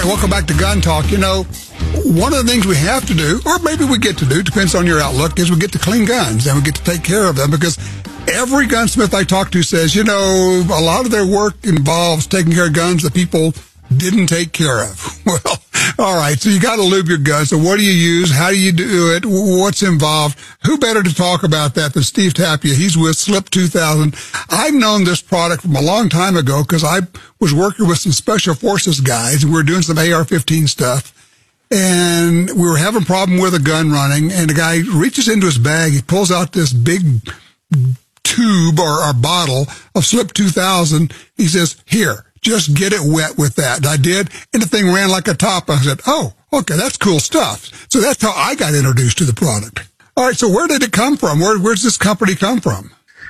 right, welcome back to Gun Talk. You know, one of the things we have to do, or maybe we get to do, depends on your outlook, is we get to clean guns and we get to take care of them, because every gunsmith I talk to says, you know, a lot of their work involves taking care of guns that people didn't take care of. Well, all right, so you got to lube your gun. So what do you use? How do you do it? What's involved? Who better to talk about that than Steve Tapia? He's with Slip 2000. I've known this product from a long time ago because I was working with some special forces guys, and we were doing some AR-15 stuff, and we were having a problem with a gun running, and the guy reaches into his bag, he pulls out this big tube or bottle of Slip 2000. He says, here, just get it wet with that. And I did, and the thing ran like a top. I said, oh, okay, that's cool stuff. So that's how I got introduced to the product. All right, so where did it come from? Where's this company come from?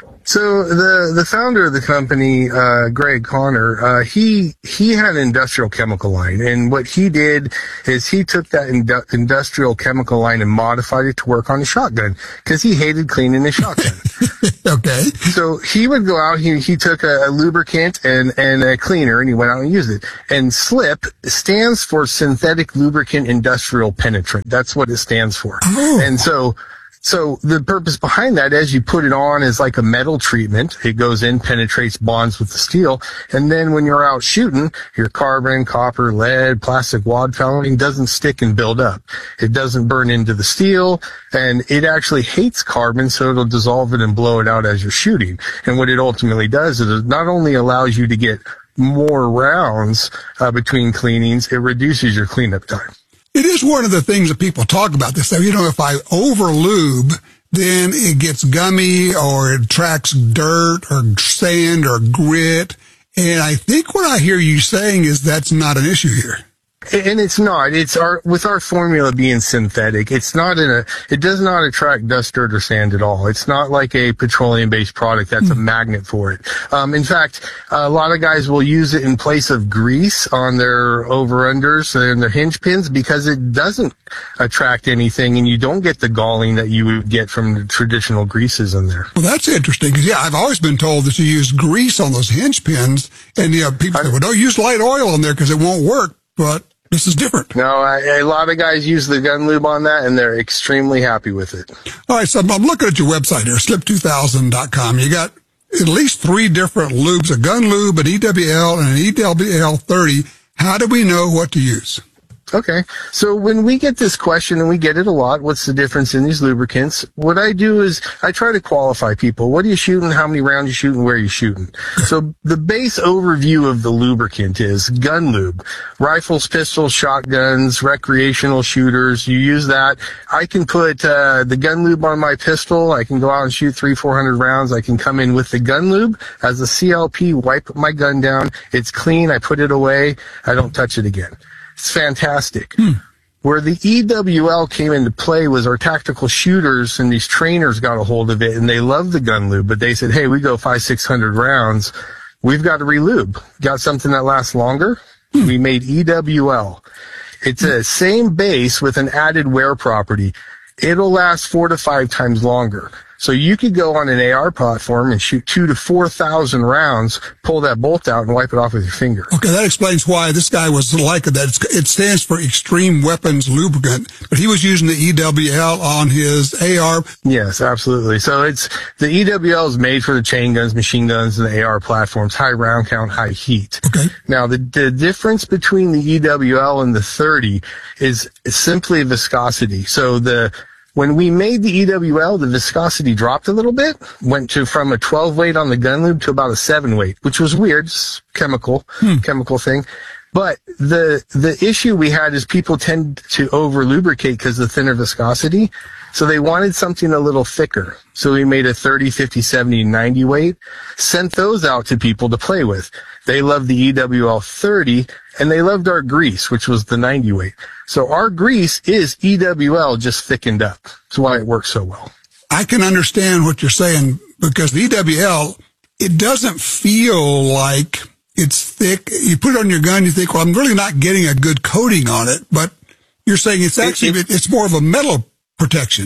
So the founder of the company, Greg Connor, he had an industrial chemical line, and what he did is he took that industrial chemical line and modified it to work on a shotgun because he hated cleaning his shotgun. Okay. So he would go out, he took a lubricant and a cleaner, and he went out and used it. And SLIP stands for Synthetic Lubricant Industrial Penetrant. That's what it stands for. Oh. And so the purpose behind that is you put it on as like a metal treatment. It goes in, penetrates, bonds with the steel. And then when you're out shooting, your carbon, copper, lead, plastic wad fouling doesn't stick and build up. It doesn't burn into the steel, and it actually hates carbon, so it'll dissolve it and blow it out as you're shooting. And what it ultimately does is it not only allows you to get more rounds between cleanings, it reduces your cleanup time. It is one of the things that people talk about this. So, you know, if I over lube, then it gets gummy or it attracts dirt or sand or grit. And I think what I hear you saying is that's not an issue here. And it's not. It's with our formula being synthetic, it's not it does not attract dust, dirt, or sand at all. It's not like a petroleum-based product that's a magnet for it. In fact, a lot of guys will use it in place of grease on their over-unders and their hinge pins because it doesn't attract anything, and you don't get the galling that you would get from the traditional greases in there. Well, that's interesting because, yeah, I've always been told that you use grease on those hinge pins, and, you know, people say, well, don't use light oil on there because it won't work, but this is different. No, a lot of guys use the gun lube on that, and they're extremely happy with it. All right, so I'm looking at your website here, slip2000.com. You got at least 3 different lubes, a gun lube, an EWL, and an EWL 30. How do we know what to use? Okay. So when we get this question, and we get it a lot, what's the difference in these lubricants? What I do is I try to qualify people. What are you shooting? How many rounds you shooting? Where are you shooting? So the base overview of the lubricant is gun lube, rifles, pistols, shotguns, recreational shooters. You use that. I can put the gun lube on my pistol. I can go out and shoot 300-400 rounds. I can come in with the gun lube as a CLP, wipe my gun down. It's clean. I put it away. I don't touch it again. It's fantastic. Where the EWL came into play was our tactical shooters and these trainers got a hold of it, and they love the gun lube, but they said, hey, we go 500-600 rounds. We've got to relube. Got something that lasts longer? We made EWL. It's a same base with an added wear property. It'll last 4 to 5 times longer. So you could go on an AR platform and shoot 2,000 to 4,000 rounds, pull that bolt out, and wipe it off with your finger. Okay, that explains why this guy was like that. It stands for Extreme Weapons Lubricant, but he was using the EWL on his AR. Yes, absolutely. So the EWL is made for the chain guns, machine guns, and the AR platforms, high round count, high heat. Okay. Now, the difference between the EWL and the 30 is simply viscosity. So when we made the EWL, the viscosity dropped a little bit, went from a 12 weight on the gun lube to about a 7 weight, which was weird. It's chemical thing. But the issue we had is people tend to over lubricate because of the thinner viscosity. So they wanted something a little thicker. So we made a 30, 50, 70, 90 weight, sent those out to people to play with. They loved the EWL 30, and they loved our grease, which was the 90 weight. So our grease is EWL just thickened up. That's why it works so well. I can understand what you're saying because the EWL, it doesn't feel like it's thick. You put it on your gun, you think, well, I'm really not getting a good coating on it, but you're saying it's actually, it's more of a metal protection.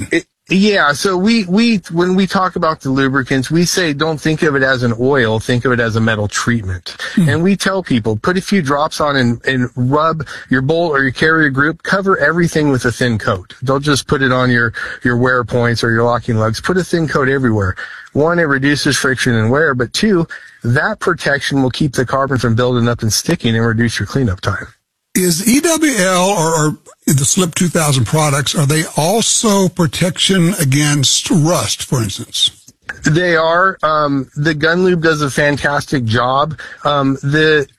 Yeah, so we when we talk about the lubricants, we say don't think of it as an oil, think of it as a metal treatment. And we tell people, put a few drops on and rub your bolt or your carrier group, cover everything with a thin coat. Don't just put it on your wear points or your locking lugs. Put a thin coat everywhere. One, it reduces friction and wear, but two, that protection will keep the carbon from building up and sticking and reduce your cleanup time. Is EWL or the Slip 2000 products, are they also protection against rust, for instance? They are. The Gun Lube does a fantastic job. The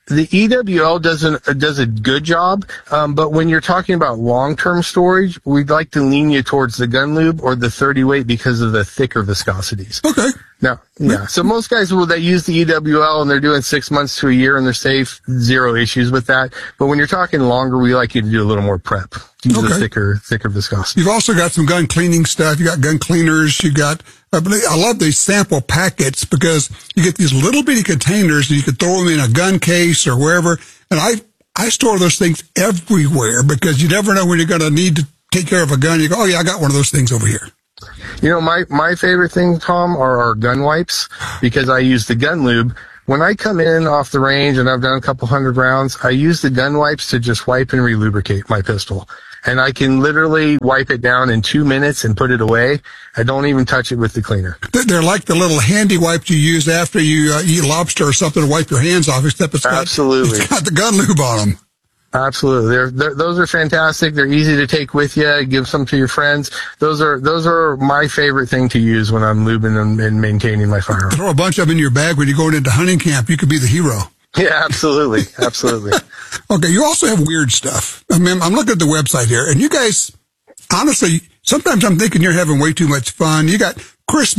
EWL does a good job. But when you're talking about long-term storage, we'd like to lean you towards the Gun Lube or the 30 weight because of the thicker viscosities. Okay. Now, yeah. So most guys that use the EWL and they're doing 6 months to a year and they're safe, zero issues with that. But when you're talking longer, we like you to do a little more prep. Use a thicker viscosity. You've also got some gun cleaning stuff. You got gun cleaners. You got, I love these sample packets because you get these little bitty containers and you can throw them in a gun case or wherever. And I store those things everywhere because you never know when you're going to need to take care of a gun. You go, oh yeah, I got one of those things over here. You know, my favorite thing, Tom, are our gun wipes because I use the Gun Lube. When I come in off the range and I've done a couple hundred rounds, I use the gun wipes to just wipe and relubricate my pistol. And I can literally wipe it down in 2 minutes and put it away. I don't even touch it with the cleaner. They're like the little handy wipes you use after you eat lobster or something to wipe your hands off, except it's got the Gun Lube on them. Absolutely. Those are fantastic. They're easy to take with you. Give some to your friends. Those are my favorite thing to use when I'm lubing and maintaining my firearm. Throw a bunch of them in your bag when you're going into hunting camp. You could be the hero. Yeah, absolutely. Absolutely. Okay. You also have weird stuff. I mean, I'm looking at the website here and you guys, honestly, sometimes I'm thinking you're having way too much fun. You got Chris